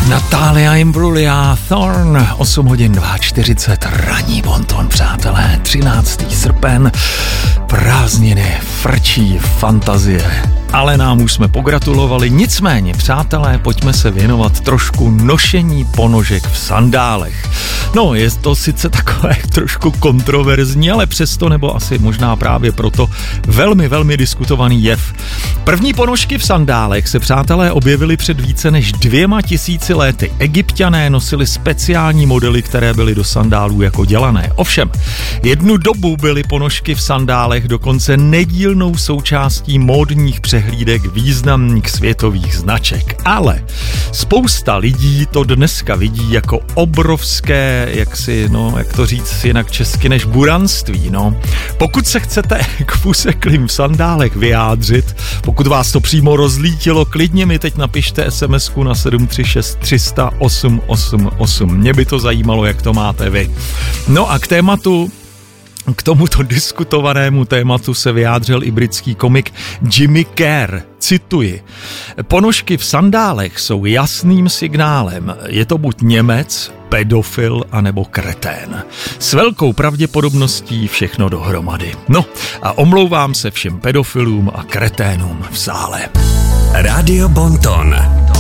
Natalia Imbruglia, Thorn, 8 hodin 2:40, ranní bonton, přátelé, 13. srpen, prázdniny, frčí, fantazie, ale nám už jsme pogratulovali, nicméně, přátelé, pojďme se věnovat trošku nošení ponožek v sandálech. No, je to sice takové trošku kontroverzní, ale přesto, nebo asi možná právě proto, velmi, velmi diskutovaný jev. První ponožky v sandálech se, přátelé, objevily před více než 2000 lety. Egypťané nosili speciální modely, které byly do sandálů jako dělané. Ovšem, jednu dobu byly ponožky v sandálech dokonce nedílnou součástí módních přehlídek významných světových značek. Ale spousta lidí to dneska vidí jako obrovské, jak to říct jinak česky než buranství, no. Pokud se chcete k fuseklým v sandálech vyjádřit, pokud vás to přímo rozlítilo, klidně mi teď napište SMS-ku na 736 300 888. Mě by to zajímalo, jak to máte vy. No a k tomuto diskutovanému tématu se vyjádřil i britský komik Jimmy Carr. Cituji: ponožky v sandálech jsou jasným signálem. Je to buď Němec, pedofil, anebo kretén. S velkou pravděpodobností všechno dohromady. No a omlouvám se všem pedofilům a kreténům v sále. Radio Bonton.